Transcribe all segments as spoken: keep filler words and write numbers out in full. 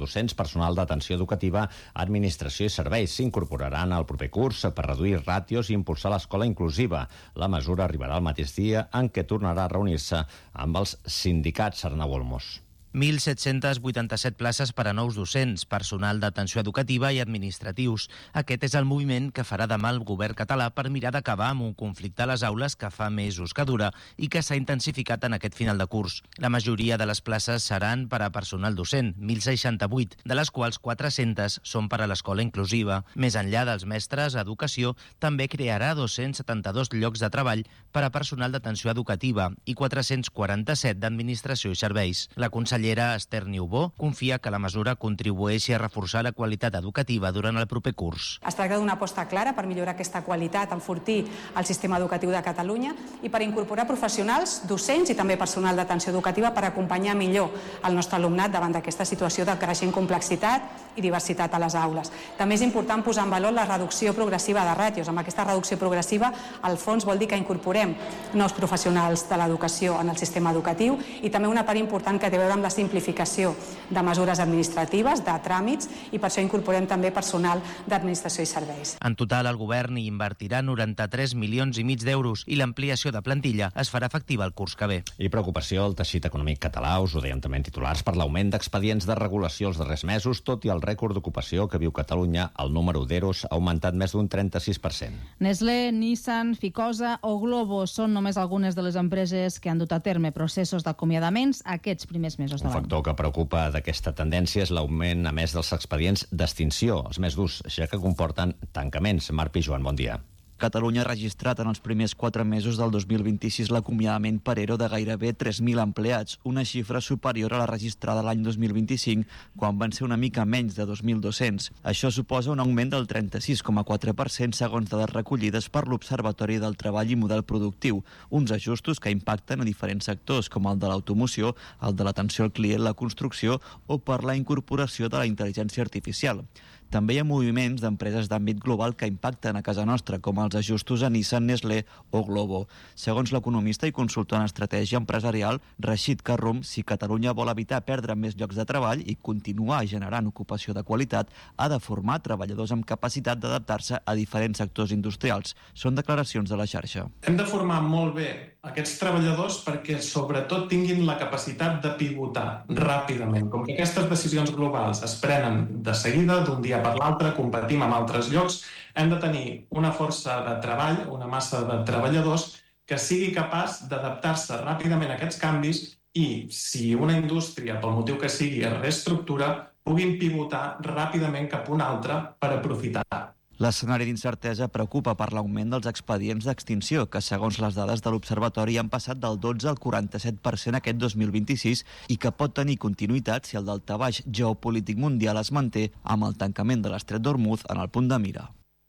docents, personal d'atenció educativa, administració i serveis. S'incorporaran al proper curs per reduir ràtios i impulsar l'escola inclusiva. La mesura arribarà el mateix dia en què tornarà a reunir-se amb els sindicats. Arnau Olmos. mil set-cents vuitanta-set places per a nous docents, personal d'atenció educativa i administratius. Aquest és el moviment que farà demà el govern català per mirar d'acabar amb un conflicte a les aules que fa mesos que dura i que s'ha intensificat en aquest final de curs. La majoria de les places seran per a personal docent, mil seixanta-vuit, de les quals quatre-centes són per a l'escola inclusiva. Més enllà dels mestres, Educació també crearà dos-cents setanta-dos llocs de treball per a personal d'atenció educativa i quatre-cents quaranta-set d'administració i serveis. La consellera Esther Niubó confia que la mesura contribueixi a reforçar la qualitat educativa durant el proper curs. Es tracta d'una aposta clara per millorar aquesta qualitat, enfortir el sistema educatiu de Catalunya i per incorporar professionals, docents i també personal d'atenció educativa per acompanyar millor el nostre alumnat davant d'aquesta situació de creixent complexitat i diversitat a les aules. També és important posar en valor la reducció progressiva de ràtios. Amb aquesta reducció progressiva, al fons vol dir que incorporem nous professionals de l'educació en el sistema educatiu i també una part important que té a veure amb la simplificació de mesures administratives, de tràmits, i per això incorporem també personal d'administració i serveis. En total, el govern hi invertirà noranta-tres milions i mig d'euros i l'ampliació de plantilla es farà efectiva el curs que ve. I preocupació al teixit econòmic català, us ho dèiem també en titulars, per l'augment d'expedients de regulació els darrers mesos, tot i el rècord d'ocupació que viu Catalunya, el número d'eros ha augmentat més d'un trenta-sis per cent. Nestlé, Nissan, Ficosa o Globo són només algunes de les empreses que han dut a terme processos d'acomiadaments aquests primers mesos de Un l'any. factor que preocupa d'aquesta tendència és l'augment, a més, dels expedients d'extinció, els més durs, ja que comporten tancaments. Marc Pijuan, bon dia. Catalunya ha registrat en els primers quatre mesos del dos mil vint-i-sis l'acomiadament per ERO de gairebé tres mil empleats, una xifra superior a la registrada l'any dos mil vint-i-cinc, quan van ser una mica menys de dos mil dos-cents. Això suposa un augment del trenta-sis coma quatre per cent segons dades recollides per l'Observatori del Treball i Model Productiu, uns ajustos que impacten a diferents sectors, com el de l'automoció, el de l'atenció al client, la construcció o per la incorporació de la intel·ligència artificial. També hi ha moviments d'empreses d'àmbit global que impacten a casa nostra, com els ajustos a Nissan, Nestlé o Globo. Segons l'economista i consultor en estratègia empresarial, Rashid Karrum, si Catalunya vol evitar perdre més llocs de treball i continuar generant ocupació de qualitat, ha de formar treballadors amb capacitat d'adaptar-se a diferents sectors industrials. Són declaracions de la xarxa. Hem de formar molt bé aquests treballadors perquè sobretot tinguin la capacitat de pivotar ràpidament. Com que aquestes decisions globals es prenen de seguida, d'un dia per l'altre, competim amb altres llocs, hem de tenir una força de treball, una massa de treballadors que sigui capaç d'adaptar-se ràpidament a aquests canvis i, si una indústria, pel motiu que sigui, es reestructura, puguin pivotar ràpidament cap a una altra per aprofitar. L'escenari d'incertesa preocupa per l'augment dels expedients d'extinció, que segons les dades de l'Observatori han passat del dotze al quaranta-set per cent aquest dos mil vint-i-sis i que pot tenir continuïtat si el daltabaix geopolític mundial es manté amb el tancament de l'estret d'Hormuz en el punt de mira.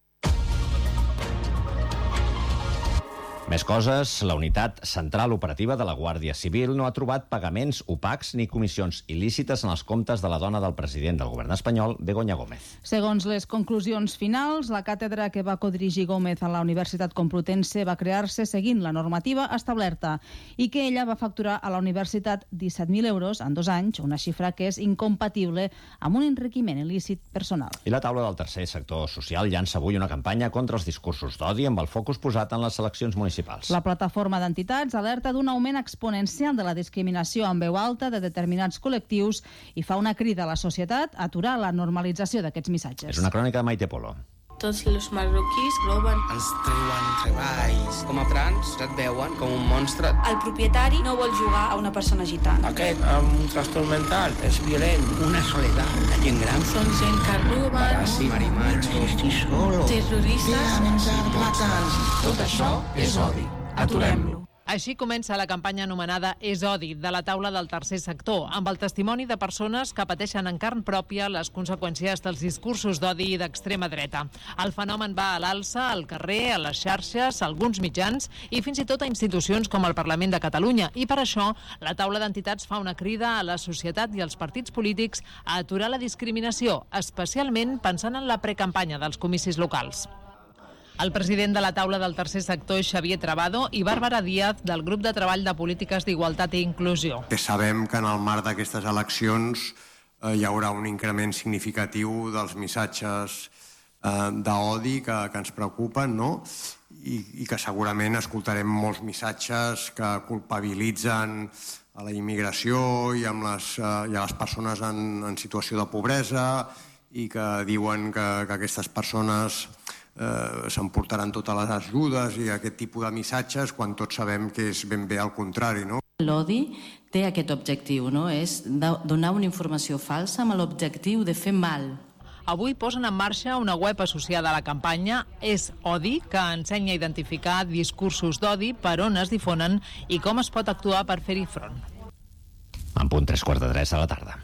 Més coses, la unitat central operativa de la Guàrdia Civil no ha trobat pagaments opacs ni comissions il·lícites en els comptes de la dona del president del govern espanyol, Begoña Gómez. Segons les conclusions finals, la càtedra que va codirigir Gómez a la Universitat Complutense va crear-se seguint la normativa establerta i que ella va facturar a la universitat disset mil euros en dos anys, una xifra que és incompatible amb un enriquiment il·lícit personal. I la taula del tercer sector social llança avui una campanya contra els discursos d'odi amb el focus posat en les eleccions municipals. La plataforma d'entitats alerta d'un augment exponencial de la discriminació en veu alta de determinats col·lectius i fa una crida a la societat a aturar la normalització d'aquests missatges. És una crònica de Maite Polo. Tots els marroquís roben. Ens treuen treballs. Com a trans et veuen com un monstre. El propietari no vol jugar a una persona gitana. Aquest amb un trastorn mental és violent. Una soledat. La gent gran. Són gent que roben. Paràsit, marimatxo. Estic solo. Terroristes. Tot això és odi. Aturem-lo. Així comença la campanya anomenada És odi, de la taula del tercer sector, amb el testimoni de persones que pateixen en carn pròpia les conseqüències dels discursos d'odi i d'extrema dreta. El fenomen va a l'alça, al carrer, a les xarxes, a alguns mitjans i fins i tot a institucions com el Parlament de Catalunya. I per això, la taula d'entitats fa una crida a la societat i als partits polítics a aturar la discriminació, especialment pensant en la precampanya dels comicis locals. El president de la taula del tercer sector és Xavier Trabado i Bàrbara Díaz del grup de treball de polítiques d'igualtat i inclusió. Que sabem que en el marc d'aquestes eleccions hi haurà un increment significatiu dels missatges eh, d'odi que, que ens preocupen, no? I, i que segurament escoltarem molts missatges que culpabilitzen a la immigració i, amb les, eh, i a les persones en, en situació de pobresa i que diuen que, que aquestes persones eh, s'emportaran totes les ajudes i aquest tipus de missatges, quan tots sabem que és ben bé al contrari, no? L'odi té aquest objectiu, no? És donar una informació falsa amb l'objectiu de fer mal. Avui posen en marxa una web associada a la campanya És Odi, que ensenya a identificar discursos d'odi, per on es difonen i com es pot actuar per fer-hi front. En punt tres quarts de tres de la tarda.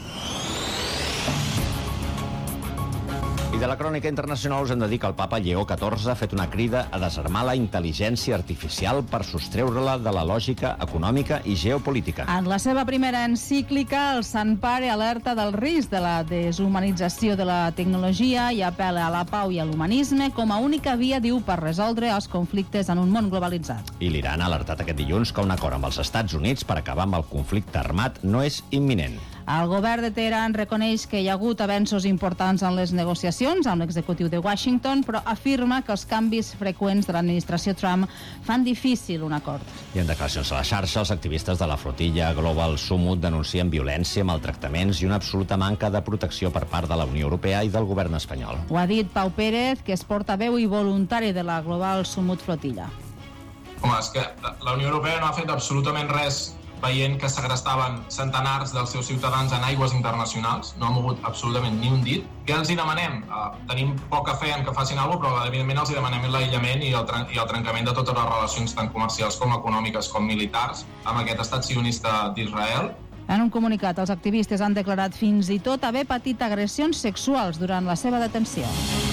I de la crònica internacional us hem de dir que el papa Lleó catorze ha fet una crida a desarmar la intel·ligència artificial per sostreure-la de la lògica econòmica i geopolítica. En la seva primera encíclica, el Sant Pare alerta del risc de la deshumanització de la tecnologia i apela a la pau i a l'humanisme com a única via, diu, per resoldre els conflictes en un món globalitzat. I l'Iran ha alertat aquest dilluns que un acord amb els Estats Units per acabar amb el conflicte armat no és imminent. El govern de Teheran reconeix que hi ha hagut avenços importants en les negociacions amb l'executiu de Washington, però afirma que els canvis freqüents de l'administració Trump fan difícil un acord. I en declaracions a la xarxa, els activistes de la flotilla Global Summit denuncien violència, maltractaments i una absoluta manca de protecció per part de la Unió Europea i del govern espanyol. Ho ha dit Pau Pérez, que és portaveu i voluntari de la Global Summit Flotilla. Home, és que la Unió Europea no ha fet absolutament res veient que segrestaven centenars dels seus ciutadans en aigües internacionals, no ha mogut absolutament ni un dit. Què els hi demanem? Uh, tenim poca fe en que facin alguna cosa, però evidentment els hi demanem l'aïllament i, el tren i el trencament de totes les relacions tant comercials com econòmiques com militars amb aquest estat sionista d'Israel. En un comunicat, els activistes han declarat fins i tot haver patit agressions sexuals durant la seva detenció.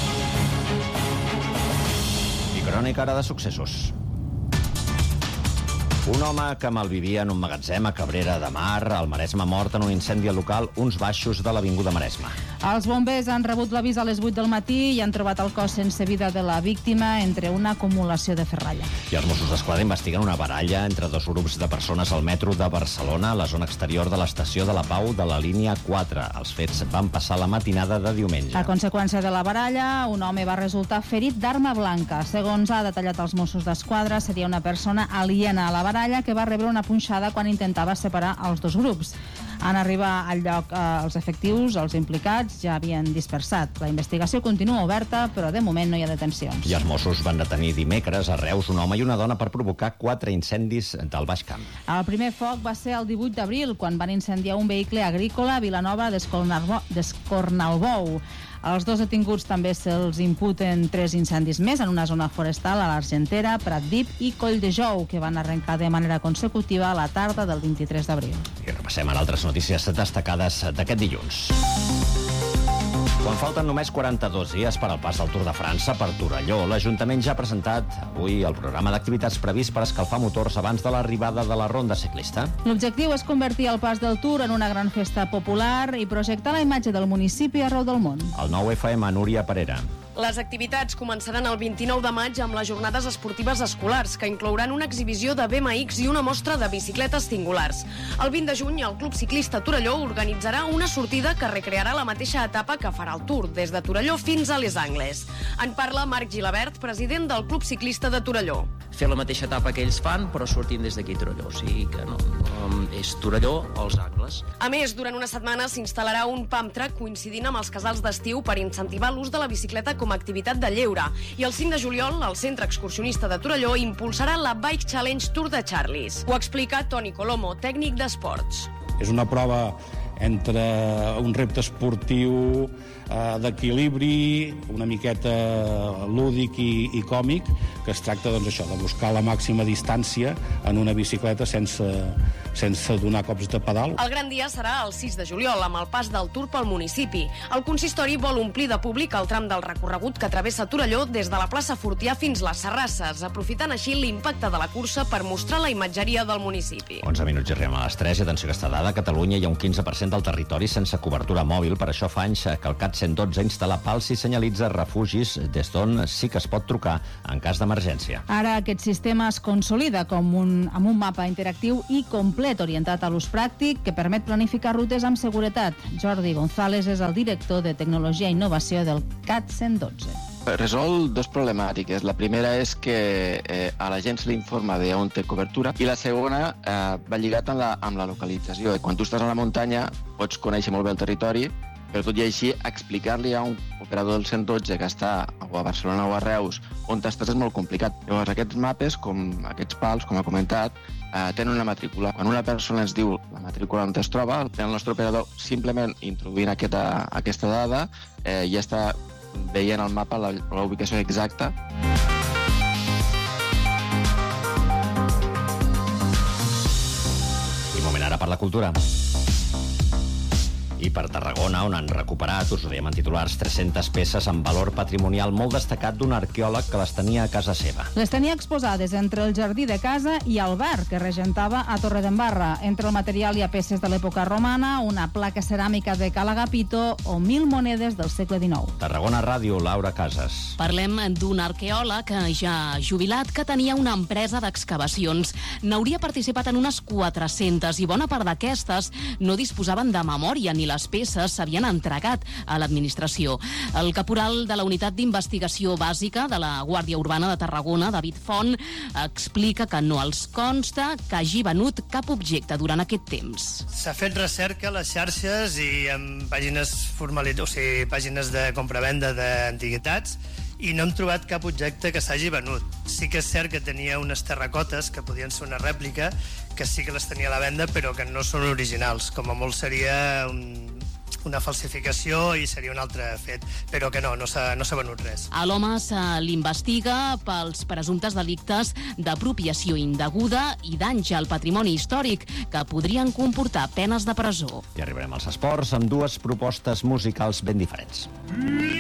I crònica ara de successos. Un home que malvivia en un magatzem a Cabrera de Mar, al Maresme, mort en un incendi local uns baixos de l'avinguda Maresme. Els bombers han rebut l'avís a les vuit del matí i han trobat el cos sense vida de la víctima entre una acumulació de ferralla. I els Mossos d'Esquadra investiguen una baralla entre dos grups de persones al metro de Barcelona, a la zona exterior de l'estació de la Pau de la línia quatre. Els fets van passar la matinada de diumenge. A conseqüència de la baralla, un home va resultar ferit d'arma blanca. Segons ha detallat els Mossos d'Esquadra, seria una persona aliena a la baralla que va rebre una punxada quan intentava separar els dos grups. En arribar al lloc eh, els efectius, els implicats, ja havien dispersat. La investigació continua oberta, però de moment no hi ha detencions. I els Mossos van detenir dimecres a Reus un home i una dona per provocar quatre incendis del Baix Camp. El primer foc va ser el divuit d'abril, quan van incendiar un vehicle agrícola a Vilanova d'Escornalbou. Els dos detinguts també se'ls imputen tres incendis més en una zona forestal a l'Argentera, Pratdip i Colldejou, que van arrencar de manera consecutiva a la tarda del vint-i-tres d'abril. I repassem en altres notícies destacades d'aquest dilluns. Quan falten només quaranta-dos dies per al pas del Tour de França per Torelló, l'Ajuntament ja ha presentat avui el programa d'activitats previst per escalfar motors abans de l'arribada de la ronda ciclista. L'objectiu és convertir el pas del Tour en una gran festa popular i projectar la imatge del municipi arreu del món. El nou F M, Núria Parera. Les activitats començaran el vint-i-nou de maig amb les jornades esportives escolars, que inclouran una exhibició de B M X i una mostra de bicicletes singulars. El vint de juny, el Club Ciclista Torelló organitzarà una sortida que recrearà la mateixa etapa que farà el Tour, des de Torelló fins a Les Angles. En parla Marc Gilabert, president del Club Ciclista de Torelló. Fer la mateixa etapa que ells fan, però sortint des d'aquí Torelló. O sigui que no, no, és Torelló als Angles. A més, durant una setmana s'instal·larà un pump track coincidint amb els casals d'estiu per incentivar l'ús de la bicicleta com a activitat de lleure. I el cinc de juliol, el Centre Excursionista de Torelló impulsarà la Bike Challenge Tour de Charlies. Ho explica Toni Colomo, tècnic d'esports. És una prova entre un repte esportiu eh, d'equilibri, una miqueta lúdic i, i còmic, que es tracta doncs, això, de buscar la màxima distància en una bicicleta sense, sense donar cops de pedal. El gran dia serà el sis de juliol, amb el pas del Tour pel municipi. El consistori vol omplir de públic el tram del recorregut que travessa Torelló des de la plaça Fortià fins les Serrasses, aprofitant així l'impacte de la cursa per mostrar la imatgeria del municipi. onze minuts i arribem a les tres. Atenció, aquesta dada. A Catalunya hi ha un quinze per cent del territori sense cobertura mòbil. Per això fa anys que el CAT cent dotze instal·la pals i senyalitza refugis des d'on sí que es pot trucar en cas d'emergència. Ara aquest sistema es consolida com un, amb un mapa interactiu i complet complet orientat a l'ús pràctic que permet planificar rutes amb seguretat. Jordi González és el director de Tecnologia i Innovació del C A T cent dotze. Resol dos problemàtiques. La primera és que eh, a la gent se li informa d'on té cobertura i la segona eh, va lligat amb la, amb la localització. Quan tu estàs a la muntanya pots conèixer molt bé el territori, però tot i així explicar-li a un operador del cent dotze que està o a Barcelona o a Reus on estàs és molt complicat. Llavors aquests mapes, com aquests pals, com ha comentat, eh, tenen una matrícula. Quan una persona ens diu la matrícula on es troba, el nostre operador simplement introduint aquesta, aquesta dada eh, ja està veient al mapa la, la ubicació exacta. I moment ara per la cultura. I per Tarragona, on han recuperat, us ho dèiem en titulars, tres-centes peces amb valor patrimonial molt destacat d'un arqueòleg que les tenia a casa seva. Les tenia exposades entre el jardí de casa i el bar que regentava a Torredembarra. Entre el material hi ha peces de l'època romana, una placa ceràmica de Calagapito o mil monedes del segle dinou. Tarragona Ràdio, Laura Casas. Parlem d'un arqueòleg ja jubilat que tenia una empresa d'excavacions. N'hauria participat en unes quatre-centes i bona part d'aquestes no disposaven de memòria ni les peces s'havien entregat a l'administració. El caporal de la Unitat d'Investigació Bàsica de la Guàrdia Urbana de Tarragona, David Font, explica que no els consta que hagi venut cap objecte durant aquest temps. S'ha fet recerca a les xarxes i en pàgines formalitzades, o sigui, pàgines de compravenda d'antiguitats, i no hem trobat cap objecte que s'hagi venut. Sí que és cert que tenia unes terracotes que podien ser una rèplica, que sí que les tenia a la venda, però que no són originals. Com a molt seria un, una falsificació i seria un altre fet, però que no, no s'ha no s'ha venut res. A l'home se l'investiga pels presumptes delictes d'apropiació indeguda i danys al patrimoni històric, que podrien comportar penes de presó. I arribarem als esports amb dues propostes musicals ben diferents.